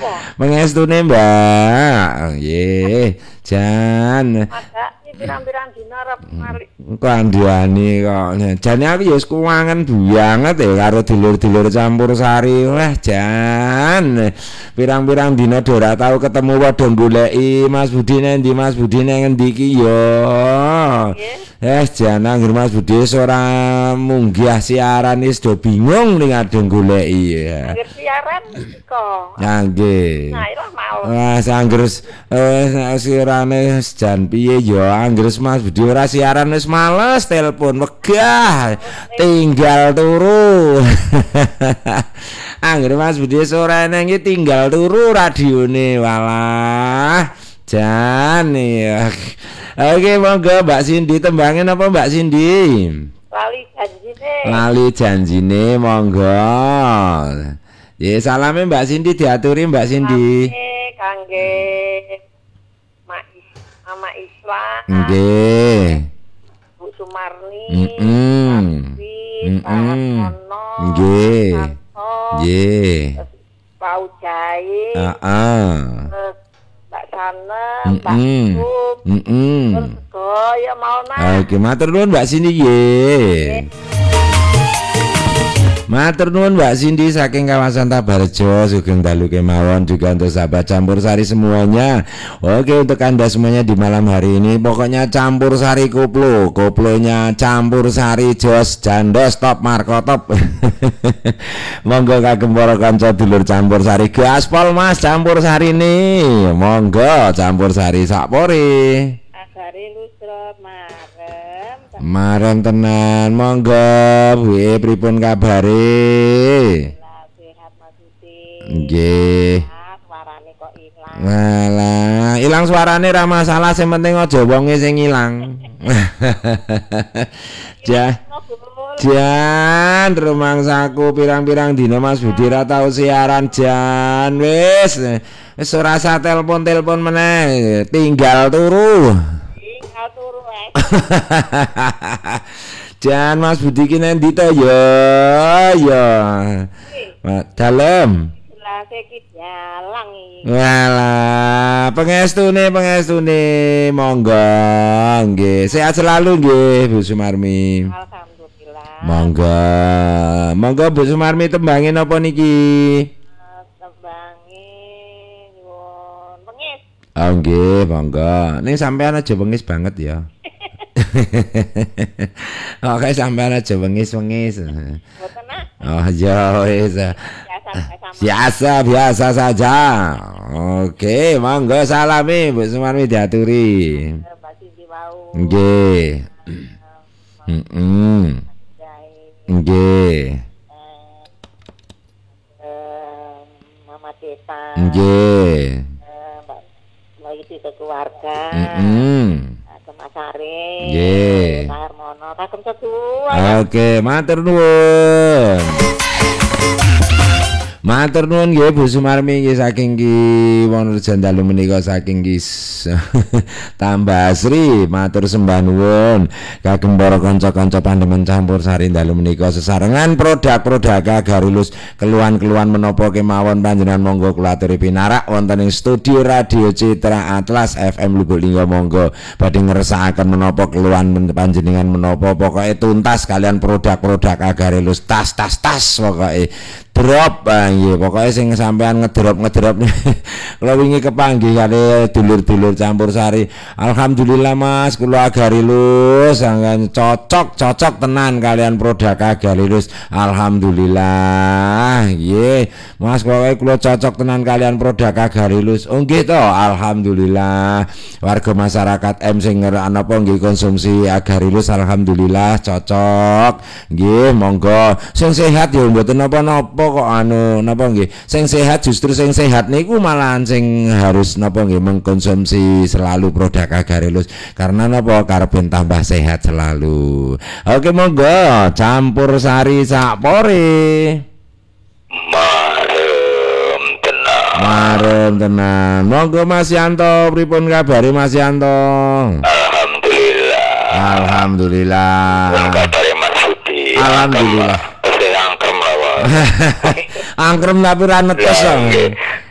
Pengestune Mbak. Nggih. Jan. Ada pirang-pirang dina arep mari. Kandhani kok. Jane aku ya wis kuwangen banget ya karo dulur-dulur campur sari. Wah, Jan. Pirang-pirang dina ora tau ketemu padha goleki Mas Budi nendi Mas Budi ngendi iki ya. Jan anggere Mas Budi ora munggah siaran wis do bingung ning adeng goleki ya. Anggere siaran kok. Nggih. Nah, ilah mau. Wah, anggere siarane jan piye ya anggere Mas Budi ora siaran wis males telepon wegah tinggal turu. Anggere Mas Budi sore nang iki tinggal turu radione walah jan ya. Oke monggo Mbak Cindy tembangin apa Mbak Cindy? Lali janjine monggo. Ya salame Mbak Cindy diaturi Mbak Cindy. Kangge Mama Islam. Nggih. Bu Sumarni. Nggih. Nggih. Pak Ujai. Mbak Sana, Mbak Kub. Ya mau nah. Oke, matur nuwun Mbak Cindy nggih. Matur nuwun Mbak Cindy saking kawasan Tabarjo, sugeng dalu kemawon juga untuk sahabat campur sari semuanya. Oke untuk Anda semuanya di malam hari ini pokoknya campur sari koplo, koplonya campur sari jos jandos top markotop. Monggo kagem para kanca dulur campur sari gaspol Mas campur sari nih. Monggo campur sari sakpore. Agari lusrot Marem tenan, monggo piye pripun kabare? Sehat Mas Uti. Nggih. Suarane kok ilang. Walah, ilang suarane ra masalah, sing penting aja wonge sing ilang. Jan, rumangsaku pirang-pirang dina Mas Budi ra tau siaran Jan. Wis ora usah telepon-telepon meneh, tinggal turu. Jan Mas Budi ki nendi to ya? Ya. Dalem. Lase ki jalang iki. Walah, pengestune monggo nggih. Sehat selalu nggih Bu Sumarmi. Alhamdulillah. Monggo Bu Sumarmi tembangin apa niki? Tembangin nyuwun pengis. Oh nggih, monggo. Ning sampean aja bengis banget ya. Oke sampean aja wengis-wengis. Mboten nak. Oh ya wis. Biasa saja. Oke, monggo salami Bu Sumarmi diaturi. Mbak Cindy wau. Nggih. Nggih. Mama Teta. Nggih. Mbak iki keluarga. Mas Ari. Nggih. Harmono, kagem sedua. Oke, matur nuwun. Matur nuwun nggih Bu Sumarmi nggih saking ki Wonorejo dalu menika saking ki Tambasri matur sembah nuwun kagem para kanca-kanca pandemen campur sari dalu menika sesarengan produk-produk Gagarulus keluhan-keluhan menapa kemawon panjenengan monggo kula aturi pinarak wonten ing studio Radio Citra Atlas FM Lubuk-Lingga monggo badhe ngersakaken menapa keluhan panjenengan menapa pokoke tuntas kalian produk-produk Gagarulus tas pokoke drop nggih pokoke sing sampean ngedrop kula wingi kepanggih kali dulur-dulur campur sari. Alhamdulillah Mas kula Agarilus sangat cocok tenan kalian produk Agarilus. Alhamdulillah nggih Mas pokoke kula cocok tenan kalian produk Agarilus. Oh nggih to alhamdulillah warga masyarakat M sing napa nggih konsumsi Agarilus alhamdulillah cocok nggih monggo sing sehat ya mboten napa-napa kok anu napa nggih sing sehat justru sing sehat niku malahan sing harus napa nggih mengkonsumsi selalu produk Agarilus karena napa karepen tambah sehat selalu. Oke monggo campur sari sakpore. Marem tenan. Monggo Mas Yanto pripun kabare Mas Yanto? Alhamdulillah. Kabare Mas Budi. Alhamdulillah. Angkrem lawan. Angkrem tapi ra netes.